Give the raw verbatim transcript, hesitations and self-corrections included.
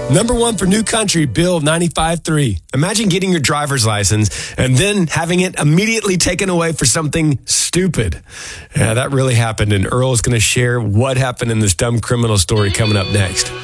Number one for New Country, Bill ninety-five three. Imagine getting your driver's license and then having it immediately taken away for something stupid. Yeah, that really happened, and Earl is going to share what happened in this dumb criminal story coming up next.